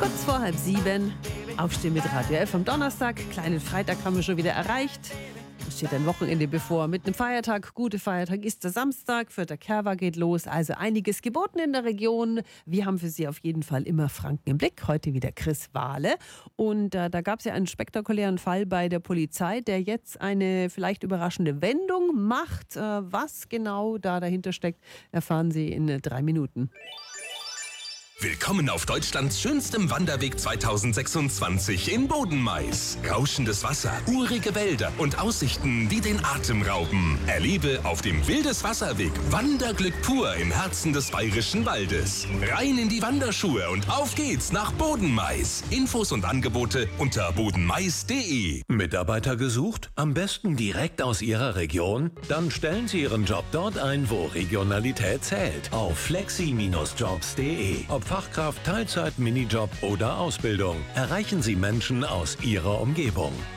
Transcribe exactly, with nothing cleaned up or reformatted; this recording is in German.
Kurz vor halb sieben. Aufstehen mit Radio F am Donnerstag. Kleinen Freitag haben wir schon wieder erreicht. Es steht ein Wochenende bevor mit einem Feiertag. Gute Feiertag ist der Samstag. Vierter Kerwa geht los. Also einiges geboten in der Region. Wir haben für Sie auf jeden Fall immer Franken im Blick. Heute wieder Chris Wahle. Und äh, da gab es ja einen spektakulären Fall bei der Polizei, der jetzt eine vielleicht überraschende Wendung macht. Äh, was genau da dahinter steckt, erfahren Sie in äh, drei Minuten. Willkommen auf Deutschlands schönstem Wanderweg zweitausendsechsundzwanzig in Bodenmais. Rauschendes Wasser, urige Wälder und Aussichten, die den Atem rauben. Erlebe auf dem Wildeswasserweg Wanderglück pur im Herzen des Bayerischen Waldes. Rein in die Wanderschuhe und auf geht's nach Bodenmais. Infos und Angebote unter bodenmais punkt de. Mitarbeiter gesucht? Am besten direkt aus Ihrer Region? Dann stellen Sie Ihren Job dort ein, wo Regionalität zählt. Auf flexi Bindestrich jobs punkt de. Ob Fachkraft, Teilzeit, Minijob oder Ausbildung. Erreichen Sie Menschen aus Ihrer Umgebung.